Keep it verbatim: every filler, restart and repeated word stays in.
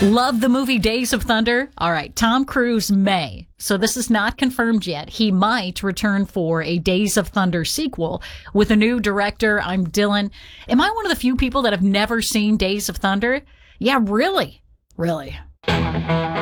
Love the movie Days of Thunder? All right, Tom Cruise may. So this is not confirmed yet. He might return for a Days of Thunder sequel with a new director. I'm Dylan. Am I one of the few people that have never seen Days of Thunder? Yeah, really? Really?